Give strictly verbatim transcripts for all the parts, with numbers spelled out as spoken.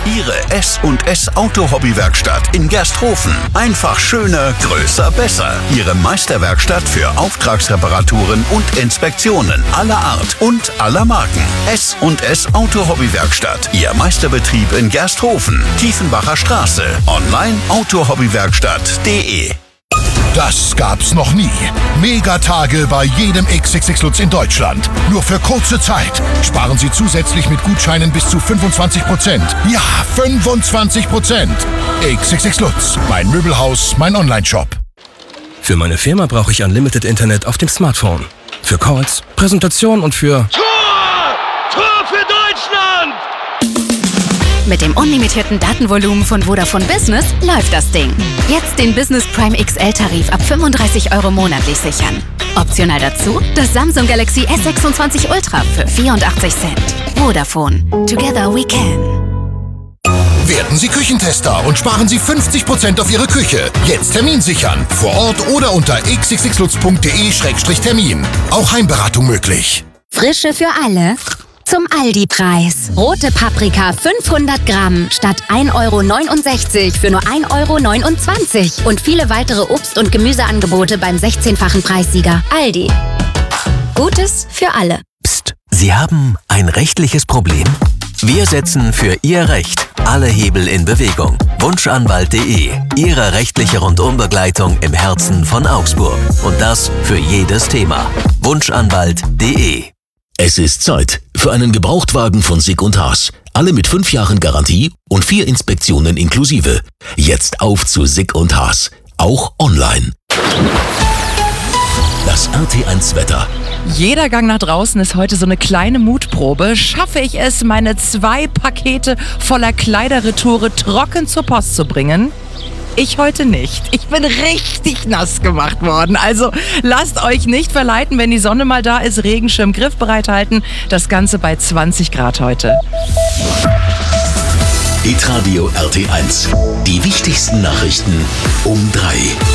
Ihre S und S Auto-Hobby-Werkstatt in Gersthofen. Einfach schöner, größer, besser. Ihre Meisterwerkstatt für Auftragsreparaturen und Inspektionen aller Art und aller Marken. S und S Auto-Hobby-Werkstatt. Ihr Meisterbetrieb in Gersthofen. Tiefenbacher Straße. Online autohobbywerkstatt punkt de. Das gab's noch nie. Megatage bei jedem X X X Lutz in Deutschland. Nur für kurze Zeit. Sparen Sie zusätzlich mit Gutscheinen bis zu fünfundzwanzig Prozent. Ja, fünfundzwanzig Prozent. X X X Lutz. Mein Möbelhaus, mein Online-Shop. Für meine Firma brauche ich Unlimited Internet auf dem Smartphone. Für Calls, Präsentationen und für... Tor! Tor für Deutschland! Mit dem unlimitierten Datenvolumen von Vodafone Business läuft das Ding. Jetzt den Business Prime X L-Tarif ab fünfunddreißig Euro monatlich sichern. Optional dazu das Samsung Galaxy S sechsundzwanzig Ultra für vierundachtzig Cent. Vodafone. Together we can. Werden Sie Küchentester und sparen Sie fünfzig Prozent auf Ihre Küche. Jetzt Termin sichern. Vor Ort oder unter x x x lutz punkt de Schrägstrich Termin. Auch Heimberatung möglich. Frische für alle. Zum Aldi-Preis. Rote Paprika fünfhundert Gramm statt ein Euro neunundsechzig für nur ein Euro neunundzwanzig. Und viele weitere Obst- und Gemüseangebote beim sechzehnfachen Preissieger. Aldi. Gutes für alle. Psst, Sie haben ein rechtliches Problem? Wir setzen für Ihr Recht alle Hebel in Bewegung. Wunschanwalt punkt de. Ihre rechtliche Rundumbegleitung im Herzen von Augsburg. Und das für jedes Thema. Wunschanwalt punkt de. Es ist Zeit für einen Gebrauchtwagen von Sick und Haas. Alle mit fünf Jahren Garantie und vier Inspektionen inklusive. Jetzt auf zu Sick und Haas. Auch online. Das R T eins Wetter. Jeder Gang nach draußen ist heute so eine kleine Mutprobe. Schaffe ich es, meine zwei Pakete voller Kleiderretoure trocken zur Post zu bringen? Ich heute nicht. Ich bin richtig nass gemacht worden. Also lasst euch nicht verleiten, wenn die Sonne mal da ist. Regenschirm griffbereit halten. Das Ganze bei zwanzig Grad heute. Hitradio R T eins. Die wichtigsten Nachrichten um drei.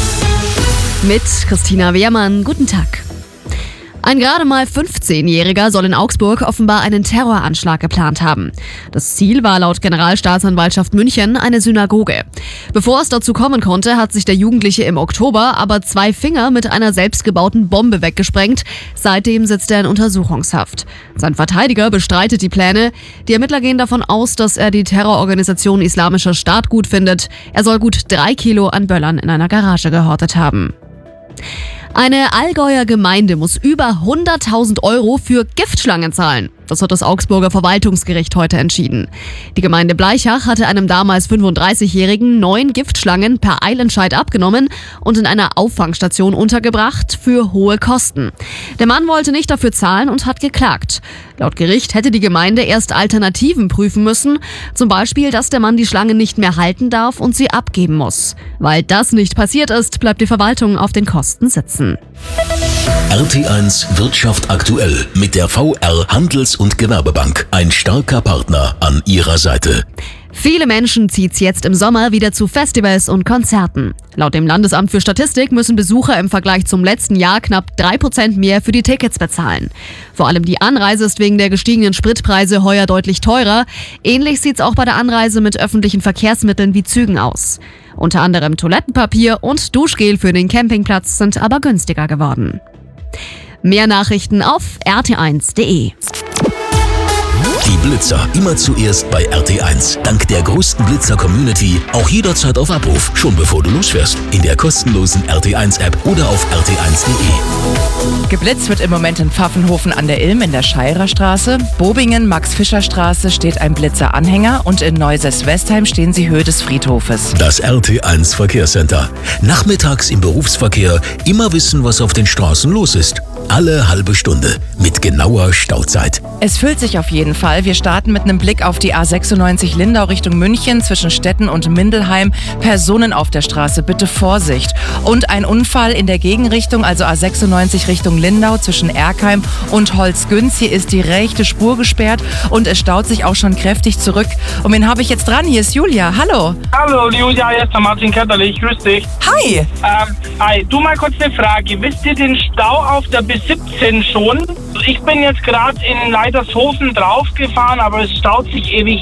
Mit Christina Wehrmann. Guten Tag. Ein gerade mal fünfzehnjähriger soll in Augsburg offenbar einen Terroranschlag geplant haben. Das Ziel war laut Generalstaatsanwaltschaft München eine Synagoge. Bevor es dazu kommen konnte, hat sich der Jugendliche im Oktober aber zwei Finger mit einer selbstgebauten Bombe weggesprengt. Seitdem sitzt er in Untersuchungshaft. Sein Verteidiger bestreitet die Pläne. Die Ermittler gehen davon aus, dass er die Terrororganisation Islamischer Staat gut findet. Er soll gut drei Kilo an Böllern in einer Garage gehortet haben. Eine Allgäuer Gemeinde muss über hunderttausend Euro für Giftschlangen zahlen. Das hat das Augsburger Verwaltungsgericht heute entschieden. Die Gemeinde Bleichach hatte einem damals fünfunddreißigjährigen neun Giftschlangen per Eilentscheid abgenommen und in einer Auffangstation untergebracht für hohe Kosten. Der Mann wollte nicht dafür zahlen und hat geklagt. Laut Gericht hätte die Gemeinde erst Alternativen prüfen müssen, zum Beispiel, dass der Mann die Schlangen nicht mehr halten darf und sie abgeben muss. Weil das nicht passiert ist, bleibt die Verwaltung auf den Kosten sitzen. R T eins Wirtschaft aktuell mit der V R Handels- und Gewerbebank. Ein starker Partner an Ihrer Seite. Viele Menschen zieht's jetzt im Sommer wieder zu Festivals und Konzerten. Laut dem Landesamt für Statistik müssen Besucher im Vergleich zum letzten Jahr knapp drei Prozent mehr für die Tickets bezahlen. Vor allem die Anreise ist wegen der gestiegenen Spritpreise heuer deutlich teurer. Ähnlich sieht's auch bei der Anreise mit öffentlichen Verkehrsmitteln wie Zügen aus. Unter anderem Toilettenpapier und Duschgel für den Campingplatz sind aber günstiger geworden. Mehr Nachrichten auf r t eins punkt de. Die Blitzer immer zuerst bei R T eins. Dank der größten Blitzer-Community auch jederzeit auf Abruf, schon bevor du losfährst. In der kostenlosen R T eins App oder auf r t eins punkt de. Geblitzt wird im Moment in Pfaffenhofen an der Ilm in der Scheirer Straße. Bobingen, Max-Fischer-Straße steht ein Blitzer-Anhänger und in Neuses-Westheim stehen sie Höhe des Friedhofes. Das R T eins Verkehrscenter. Nachmittags im Berufsverkehr immer wissen, was auf den Straßen los ist. Alle halbe Stunde mit genauer Stauzeit. Es füllt sich auf jeden Fall. Wir starten mit einem Blick auf die A sechsundneunzig Lindau Richtung München zwischen Stetten und Mindelheim. Personen auf der Straße, bitte Vorsicht. Und ein Unfall in der Gegenrichtung, also A sechsundneunzig Richtung Lindau zwischen Erkheim und Holzgünz. Hier ist die rechte Spur gesperrt und es staut sich auch schon kräftig zurück. Und wen habe ich jetzt dran? Hier ist Julia. Hallo. Hallo Julia, hier ist der Martin Ketterlich. Grüß dich. Hi. Ähm, hi. Du, mal kurz eine Frage. Wisst ihr den Stau auf der B siebzehn schon? Ich bin jetzt gerade in Leitershofen draufgefahren, aber es staut sich ewig